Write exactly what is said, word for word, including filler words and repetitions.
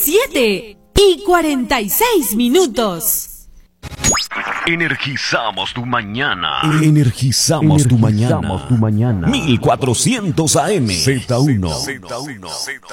siete y cuarenta y seis minutos. Energizamos tu mañana. Energizamos, Energizamos tu mañana. tu mañana. mil cuatrocientos A M. Z uno. Z uno.